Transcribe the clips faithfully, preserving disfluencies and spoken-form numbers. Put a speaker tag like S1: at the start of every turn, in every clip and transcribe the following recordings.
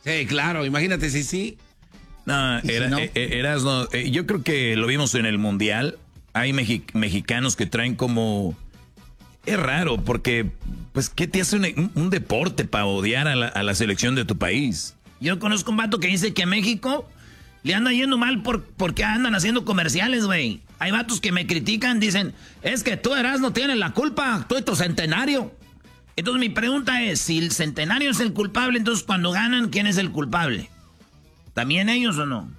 S1: Sí, claro, imagínate si sí.
S2: No, era, si no? Eh, Erasno, eh, yo creo que lo vimos en el Mundial. Hay mexi- mexicanos que traen como... Es raro, porque, pues, ¿qué te hace un, un deporte para odiar a la, a la selección de tu país?
S3: Yo conozco un vato que dice que a México le anda yendo mal por, porque andan haciendo comerciales, güey. Hay vatos que me critican, dicen, es que tú, Erasno, tienes la culpa, tú y tu centenario. Entonces mi pregunta es, si el centenario es el culpable, entonces cuando ganan, ¿quién es el culpable? ¿También ellos o no?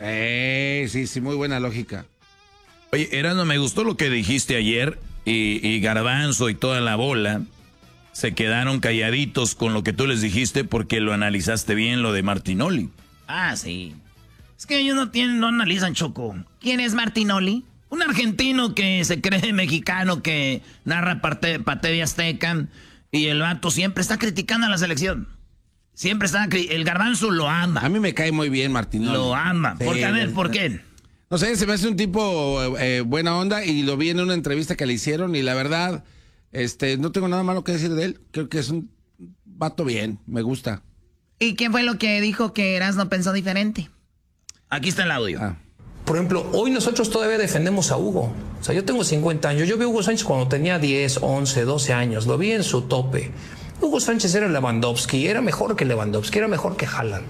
S1: Eh, sí, sí, muy buena lógica.
S2: Oye, Erasno, me gustó lo que dijiste ayer, y, y Garbanzo y toda la bola se quedaron calladitos con lo que tú les dijiste porque lo analizaste bien, lo de Martinoli.
S3: Ah, sí. Es que ellos no tienen, no analizan, Choco. ¿Quién es Martinoli? Un argentino que se cree mexicano, que narra parte, parte de Azteca, y el vato siempre está criticando a la selección. Siempre está, el Garbanzo lo ama.
S1: A mí me cae muy bien Martinoli.
S3: Lo ama. Sí, porque, a ver, ¿por qué?
S1: No sé, se me hace un tipo eh, buena onda y lo vi en una entrevista que le hicieron y la verdad, este, no tengo nada malo que decir de él. Creo que es un vato bien, me gusta.
S4: ¿Y qué fue lo que dijo que Erasno pensó diferente?
S3: Aquí está el audio. Ah.
S5: Por ejemplo, hoy nosotros todavía defendemos a Hugo. O sea, yo tengo cincuenta años. Yo vi a Hugo Sánchez cuando tenía diez, once, doce años. Lo vi en su tope. Hugo Sánchez era Lewandowski. Era mejor que Lewandowski. Era mejor que Haaland.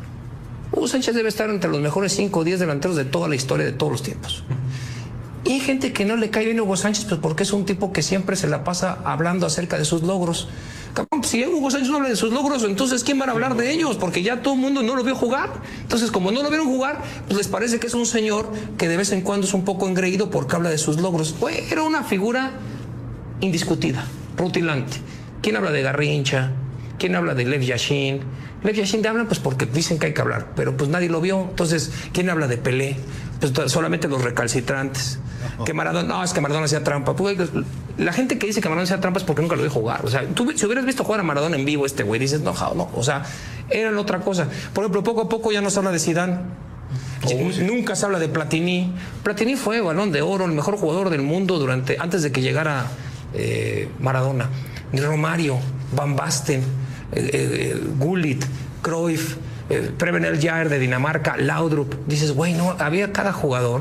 S5: Hugo Sánchez debe estar entre los mejores cinco o diez delanteros de toda la historia de todos los tiempos. Y hay gente que no le cae bien a Hugo Sánchez pues porque es un tipo que siempre se la pasa hablando acerca de sus logros. Cabrón, si Hugo Sánchez no habla de sus logros, entonces ¿quién va a hablar de ellos? Porque ya todo el mundo no lo vio jugar. Entonces, como no lo vieron jugar, pues les parece que es un señor que de vez en cuando es un poco engreído porque habla de sus logros. Pues era una figura indiscutida, rutilante. ¿Quién habla de Garrincha? ¿Quién habla de Lev Yashin? Lev Yashin te hablan pues porque dicen que hay que hablar, pero pues nadie lo vio. Entonces, ¿quién habla de Pelé? Pues solamente los recalcitrantes. Que Maradona, no, es que Maradona hacía trampa. La gente que dice que Maradona hacía trampa es porque nunca lo vio jugar. O sea, tú si hubieras visto jugar a Maradona en vivo, este güey, dices, no, no, o sea, era otra cosa. Por ejemplo, poco a poco ya no se habla de Zidane. Oh, sí. Nunca se habla de Platini. Platini fue Balón de Oro, el mejor jugador del mundo durante, antes de que llegara eh, Maradona. Romario, Van Basten, eh, eh, Gullit, Cruyff, eh, Preben El Jair de Dinamarca, Laudrup. Dices, güey, no, había cada jugador.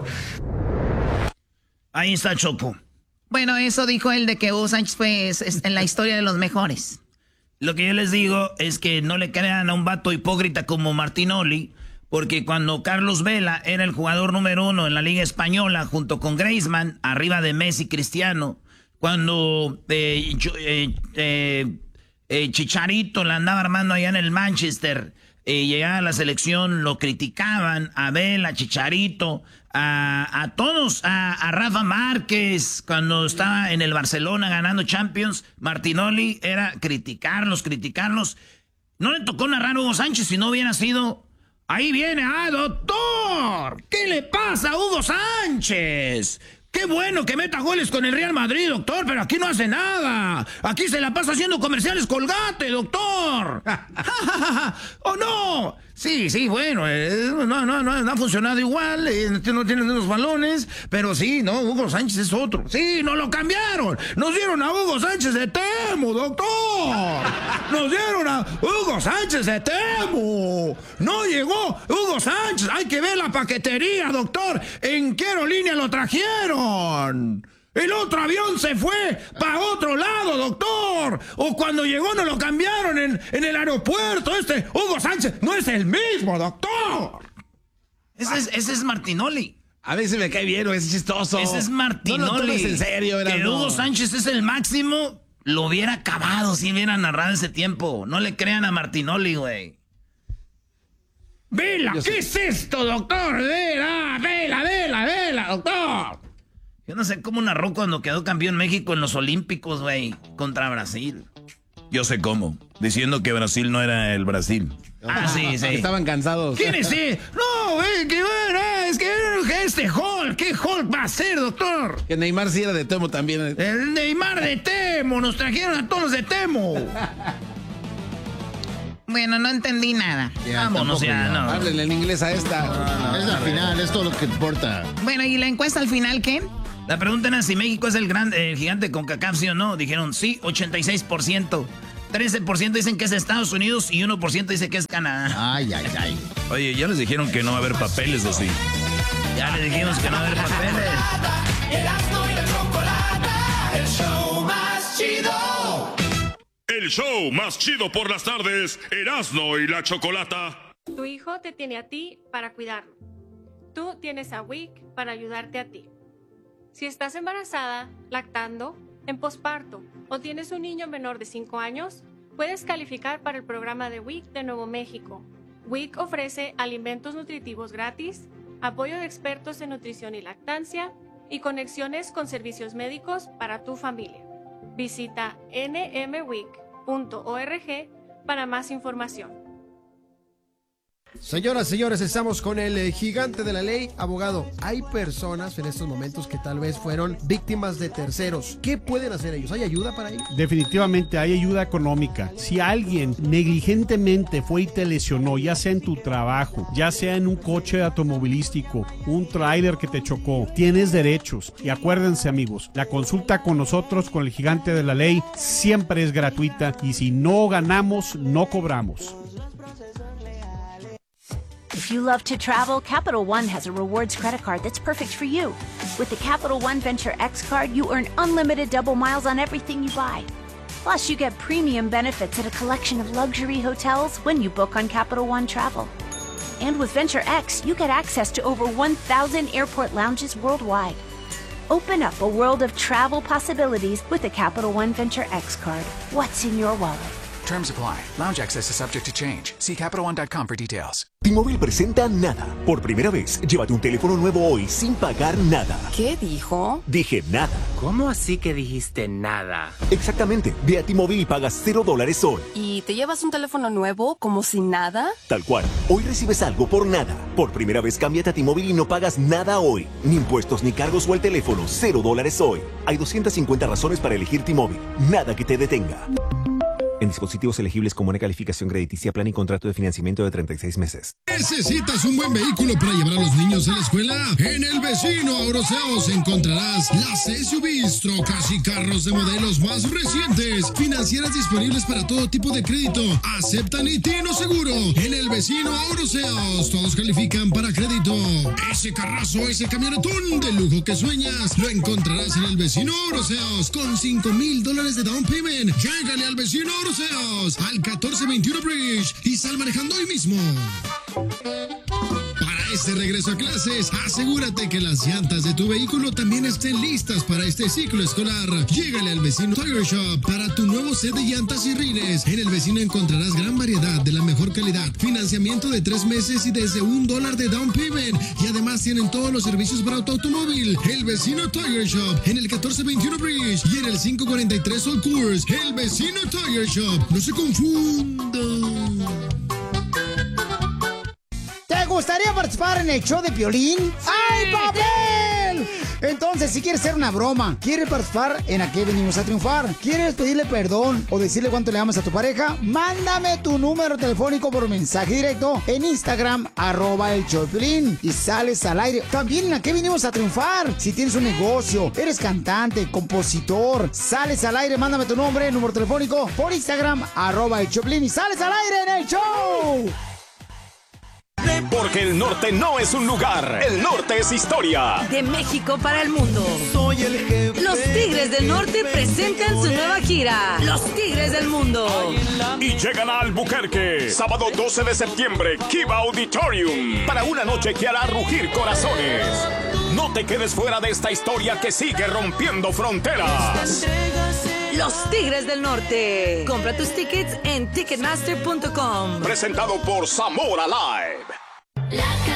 S3: Ahí está Choco.
S4: Bueno, eso dijo él de que Hugo Sánchez fue es, es en la historia de los mejores.
S3: Lo que yo les digo es que no le crean a un vato hipócrita como Martinoli, porque cuando Carlos Vela era el jugador número uno en la Liga Española junto con Griezmann, arriba de Messi, Cristiano, cuando eh, yo, eh, eh, eh, Chicharito la andaba armando allá en el Manchester, eh, llegaba a la selección, lo criticaban, a Vela, Chicharito, a, a todos, a, a Rafa Márquez, cuando estaba en el Barcelona ganando Champions, Martinoli era criticarlos, criticarlos. No le tocó narrar a Hugo Sánchez si no hubiera sido... Ahí viene, ah, doctor, ¿qué le pasa a Hugo Sánchez? Qué bueno que meta goles con el Real Madrid, doctor, pero aquí no hace nada. Aquí se la pasa haciendo comerciales Colgate, doctor. ¡Oh, no! Sí, sí, bueno, eh, no, no, no, no ha funcionado igual, eh, no tienen unos balones, pero sí, no, Hugo Sánchez es otro. Sí, nos lo cambiaron. Nos dieron a Hugo Sánchez de Temu, doctor. Nos dieron a Hugo Sánchez de Temu. No llegó Hugo Sánchez. Hay que ver la paquetería, doctor. ¿En qué aerolínea lo trajeron? El otro avión se fue para otro lado, doctor. O cuando llegó nos lo cambiaron en, en el aeropuerto. Este Hugo Sánchez no es el mismo, doctor. Ese es, ese es Martinoli.
S1: A mí se me cae bien, es chistoso.
S3: Ese es Martinoli.
S1: No lo tomes en serio, ¿verdad?
S3: Que
S1: no.
S3: Hugo Sánchez es el máximo, lo hubiera acabado si hubiera narrado ese tiempo. No le crean a Martinoli, güey. Vela, ¿qué es esto, doctor? Vela, vela, vela, vela, doctor. Yo no sé cómo narró cuando quedó campeón México en los Olímpicos, güey, contra Brasil.
S2: Yo sé cómo, diciendo que Brasil no era el Brasil.
S3: Ah, sí, sí.
S1: Estaban cansados.
S3: ¿Quién es ese? No, güey, que bueno, es que este Hulk, ¿qué Hulk va a ser, doctor?
S1: Que Neymar sí era de Temo también.
S3: El Neymar de Temo, nos trajeron a todos de Temo.
S4: Bueno, no entendí nada.
S1: Ya, Vámonos ya, no. Háblenle en inglés a esta.
S6: No, no, es la final, es todo lo que importa.
S4: Bueno, ¿y la encuesta al final qué?
S3: La pregunta era si México es el gran, el gigante con CONCACAF, ¿sí o no? Dijeron sí, ochenta y seis por ciento. trece por ciento dicen que es Estados Unidos y uno por ciento dice que es Canadá.
S6: Ay, ay, ay.
S2: Oye, ya les dijeron que no va a haber papeles, ¿o sí?
S3: Ya les dijimos que no va a haber papeles.
S7: Erasmo y la Chocolata, el show más chido.
S8: El show más chido por las tardes, Erasmo y la Chocolata.
S9: Tu hijo te tiene a ti para cuidarlo. Tú tienes a W I C para ayudarte a ti. Si estás embarazada, lactando, en posparto o tienes un niño menor de cinco años, puedes calificar para el programa de W I C de Nuevo México. W I C ofrece alimentos nutritivos gratis, apoyo de expertos en nutrición y lactancia y conexiones con servicios médicos para tu familia. Visita n m wic punto org para más información.
S10: Señoras, señores, estamos con el eh, gigante de la ley, abogado. Hay personas en estos momentos que tal vez fueron víctimas de terceros. ¿Qué pueden hacer ellos? ¿Hay ayuda para ellos?
S11: Definitivamente hay ayuda económica. Si alguien negligentemente fue y te lesionó, ya sea en tu trabajo, ya sea en un coche automovilístico, un tráiler que te chocó, tienes derechos. Y acuérdense, amigos, la consulta con nosotros, con el gigante de la ley, siempre es gratuita. Y si no ganamos, no cobramos.
S12: If you love to travel, Capital One has a rewards credit card that's perfect for you. With the Capital One Venture X card, you earn unlimited double miles on everything you buy. Plus, you get premium benefits at a collection of luxury hotels when you book on Capital One Travel. And with Venture X, you get access to over one thousand airport lounges worldwide. Open up a world of travel possibilities with the Capital One Venture X card. What's in your wallet?
S13: Terms apply. Lounge access is subject to change. See Capital One dot com for details.
S14: T-Mobile presenta Nada. Por primera vez, llévate un teléfono nuevo hoy sin pagar nada.
S15: ¿Qué dijo?
S14: Dije nada.
S15: ¿Cómo así que dijiste nada?
S14: Exactamente. Ve a T-Mobile y pagas cero dólares hoy.
S15: ¿Y te llevas un teléfono nuevo como si nada?
S14: Tal cual. Hoy recibes algo por nada. Por primera vez, cámbiate a T-Mobile y no pagas nada hoy. Ni impuestos ni cargos o el teléfono. Cero dólares hoy. Hay doscientas cincuenta razones para elegir T-Mobile. Nada que te detenga. En dispositivos elegibles con buena calificación crediticia, plan y contrato de financiamiento de treinta y seis meses.
S16: ¿Necesitas un buen vehículo para llevar a los niños a la escuela? En El Vecino Auroseos encontrarás las S U Vs, trocas y carros de modelos más recientes. Financieras disponibles para todo tipo de crédito. Aceptan I T I no seguro. En El Vecino Auroseos todos califican para crédito. Ese carrazo, ese camionetón de lujo que sueñas, lo encontrarás en El Vecino Auroseos con cinco mil dólares de down payment. Llégale al Vecino Auroseos al catorce veintiuno Bridge y sal manejando hoy mismo. Para este regreso a clases, asegúrate que las llantas de tu vehículo también estén listas para este ciclo escolar. Llégale al Vecino Tire Shop para tu nuevo set de llantas y rines. En El Vecino encontrarás gran variedad de la mejor calidad, financiamiento de tres meses y desde un dólar de down payment. Y además tienen todos los servicios para tu automóvil. El Vecino Tire Shop en el catorce veintiuno Bridge y en el cinco cuarenta y tres Old Course. El Vecino Tire Shop. No se confundan.
S17: ¿Te gustaría participar en el show de Piolín?
S4: ¡Sí!
S17: ¡Ay, papel! Entonces, si quieres hacer una broma, quieres participar en ¿A qué venimos a triunfar? ¿Quieres pedirle perdón o decirle cuánto le amas a tu pareja? Mándame tu número telefónico por mensaje directo en Instagram, arroba el show de Piolín, y sales al aire. También en ¿A qué venimos a triunfar? Si tienes un negocio, eres cantante, compositor, sales al aire, mándame tu nombre, número telefónico por Instagram, arroba el show de Piolín, y sales al aire en el show.
S18: Porque el norte no es un lugar, el norte es historia.
S19: De México para el mundo.
S18: Soy el jefe.
S19: Los Tigres del Norte presentan su nueva gira, Los Tigres del Mundo.
S18: Y llegan a Albuquerque, sábado doce de septiembre, Kiva Auditorium, para una noche que hará rugir corazones. No te quedes fuera de esta historia que sigue rompiendo fronteras.
S19: Los Tigres del Norte. Compra tus tickets en ticketmaster punto com.
S18: Presentado por Zamora Live.